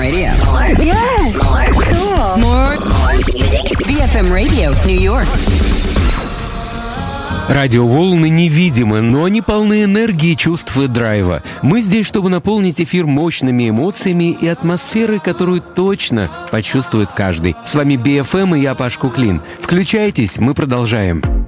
Radio. Yes. Cool. More music. BFM Radio, New York. Радиоволны невидимы, но они полны энергии, чувств и драйва. Мы здесь, чтобы наполнить эфир мощными эмоциями и атмосферой, которую точно почувствует каждый. С вами BFM и я, Паш Куклин. Включайтесь, мы продолжаем.